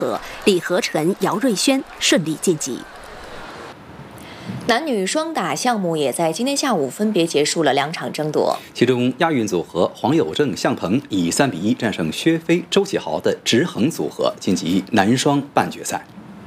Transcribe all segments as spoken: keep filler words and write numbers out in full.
李和晨、姚瑞轩顺利晋级。 男女双打项目也在今天下午分别结束了两场争夺， 其中亚运组合黄有正、向鹏以三比一战胜薛飞、周启豪的直横组合，晋级男双半决赛。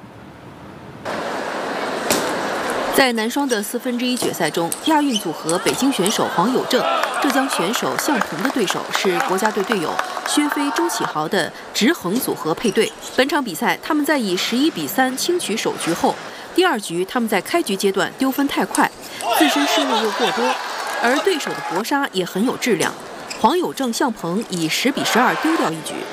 在男双的四分之一决赛中，亚运组合北京选手黄有正、浙江选手向鹏的对手是国家队队友薛飞、周启豪的直横组合配对。本场比赛，他们在以十一比三轻取首局后，第二局他们在开局阶段丢分太快，自身失误又过多，而对手的搏杀也很有质量。黄有正、向鹏以十比十二丢掉一局。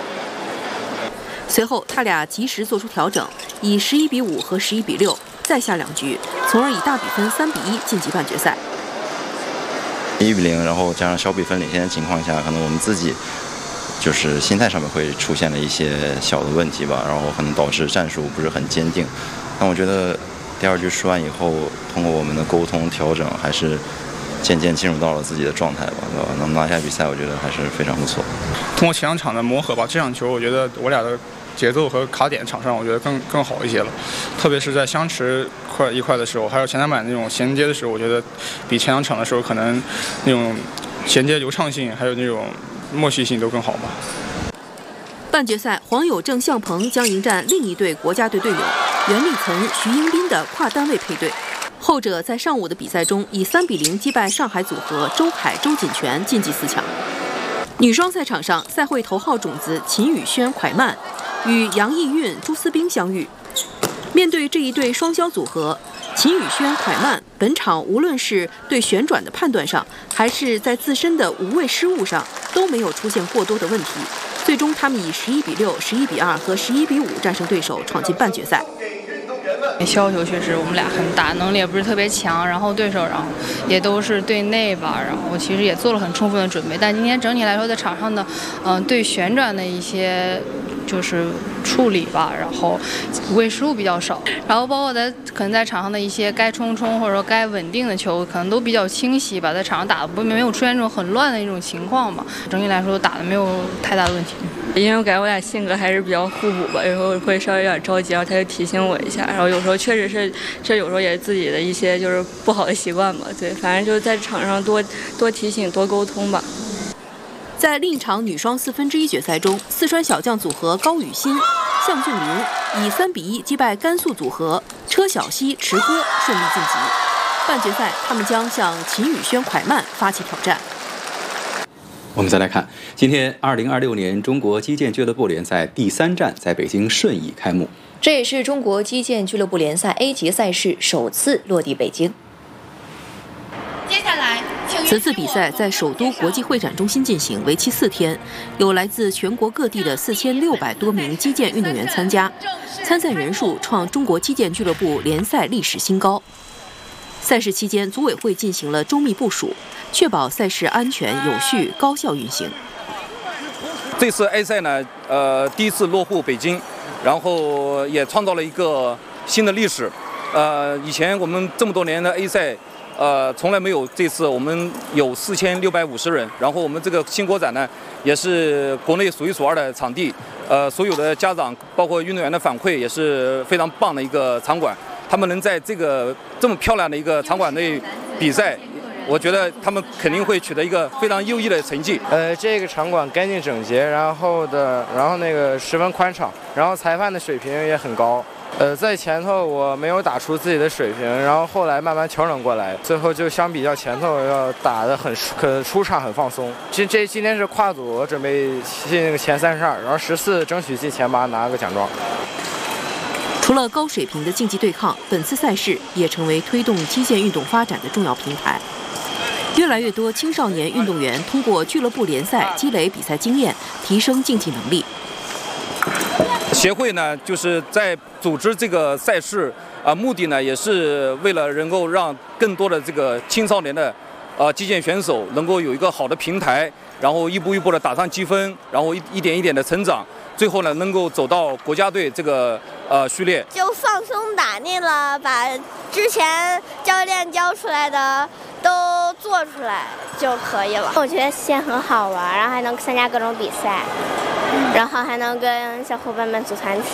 随后，他俩及时做出调整，以十一比五和十一比六再下两局，从而以大比分三比一晋级半决赛。 一比零，然后加上小比分领先的情况下，可能我们自己就是心态上面会出现了一些小的问题吧，然后可能导致战术不是很坚定。但我觉得第二局输完以后，通过我们的沟通调整，还是渐渐进入到了自己的状态吧，对吧？能拿下比赛，我觉得还是非常不错。 通过前两场的磨合吧，这场球我觉得我俩的节奏和卡点场上，我觉得更更好一些了。特别是在相持块一块的时候，还有前两板那种衔接的时候，我觉得比前两场的时候可能那种衔接流畅性，还有那种默契性都更好吧。 半决赛，黄有正、向鹏将迎战另一对国家队队友袁立岑、徐英斌的跨单位配对。后者在上午的比赛中以三比零击败上海组合周凯、周锦泉，晋级四强。女双赛场上，赛会头号种子秦宇轩、蒯曼与杨艺韵、朱思冰相遇。面对这一对双骄组合，秦宇轩、蒯曼本场无论是对旋转的判断上，还是在自身的无谓失误上，都没有出现过多的问题。最终，他们以十一比六、十一比二和十一比五战胜对手，闯进半决赛。 削球确实我们俩很大，能力也不是特别强，然后对手然后也都是对内吧，然后其实也做了很充分的准备。但今天整体来说，在场上的嗯、呃、对旋转的一些就是处理吧，然后无谓失误比较少，然后包括在可能在场上的一些该冲冲或者说该稳定的球，可能都比较清晰吧，在场上打的不没有出现这种很乱的一种情况吧。整体来说打的没有太大的问题。 因为我感觉我俩性格还是比较互补吧，有时候会稍微有点着急，然后他就提醒我一下，然后有时候确实是，这有时候也是自己的一些就是不好的习惯吧。对，反正就在场上多多提醒、多沟通吧。 在另一场女双四分之一决赛中，四川小将组合高雨欣、向俊林以三比一击败甘肃组合车晓曦、池歌，顺利晋级。半决赛，他们将向秦宇轩、蒯曼发起挑战。 我们再来看，今天二零二六年中国击剑俱乐部联赛第三站在北京顺义开幕， 这也是中国击剑俱乐部联赛 A 级赛事首次落地北京。 接下来，此次比赛在首都国际会展中心进行，为期四天，有来自全国各地的四千六百多名击剑运动员参加，参赛人数创中国击剑俱乐部联赛历史新高。赛事期间，组委会进行了周密部署，确保赛事安全、有序、高效运行。 这次 A 赛呢，呃，第一次落户北京，然后也创造了一个新的历史。呃，以前我们这么多年的 A 赛，呃，从来没有这次我们有四千六百五十人。然后我们这个新国展呢，也是国内数一数二的场地。呃，所有的家长包括运动员的反馈也是非常棒的一个场馆。他们能在这个这么漂亮的一个场馆内比赛，我觉得他们肯定会取得一个非常优异的成绩。 呃，这个场馆干净整洁，然后的，然后那个十分宽敞，然后裁判的水平也很高。呃，在前头我没有打出自己的水平，然后后来慢慢调整过来，最后就相比较前头要打得很很舒畅、很放松。今这今天是跨组，我准备进前三十二，然后十四争取进前八，拿个奖状。 除了高水平的竞技对抗，本次赛事也成为推动击剑运动发展的重要平台。越来越多青少年运动员通过俱乐部联赛积累比赛经验，提升竞技能力。 协会呢，就是在组织这个赛事啊、呃，目的呢也是为了能够让更多的这个青少年的呃击剑选手能够有一个好的平台，然后一步一步的打上积分，然后一一点一点的成长。最后呢，能够走到国家队这个呃序列， 就放松打那了，把之前教练教出来的都做出来就可以了。 我觉得剑很好玩，然后还能参加各种比赛，然后还能跟小伙伴们组团体。